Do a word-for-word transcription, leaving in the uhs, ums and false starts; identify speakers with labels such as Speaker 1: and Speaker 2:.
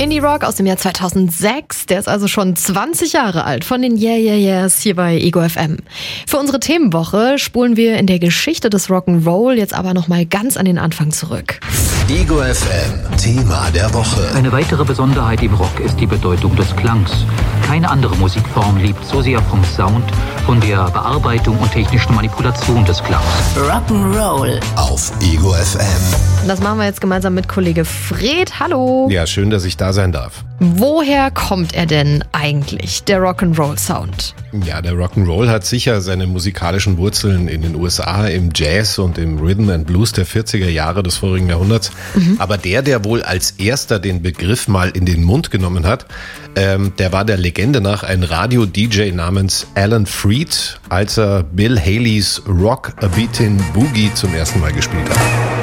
Speaker 1: Indie-Rock aus dem Jahr zweitausendsechs, der ist also schon zwanzig Jahre alt, von den Yeah Yeah Yeahs hier bei Ego F M. Für unsere Themenwoche spulen wir in der Geschichte des Rock'n'Roll jetzt aber nochmal ganz an den Anfang zurück.
Speaker 2: Ego F M, Thema der Woche.
Speaker 3: Eine weitere Besonderheit im Rock ist die Bedeutung des Klangs. Keine andere Musikform lebt so sehr vom Sound, von der Bearbeitung und technischen Manipulation des Klangs.
Speaker 2: Rock'n'Roll auf Ego F M.
Speaker 1: Das machen wir jetzt gemeinsam mit Kollege Fred. Hallo.
Speaker 4: Ja, schön, dass ich da sein darf.
Speaker 1: Woher kommt er denn eigentlich, der Rock'n'Roll-Sound?
Speaker 4: Ja, der Rock'n'Roll hat sicher seine musikalischen Wurzeln in den U S A im Jazz und im Rhythm and Blues der vierziger Jahre des vorigen Jahrhunderts. Mhm. Aber der, der wohl als erster den Begriff mal in den Mund genommen hat, ähm, der war der Legende nach ein Radio-D J namens Alan Freed, als er Bill Haleys Rock A Beatin' Boogie zum ersten Mal gespielt hat.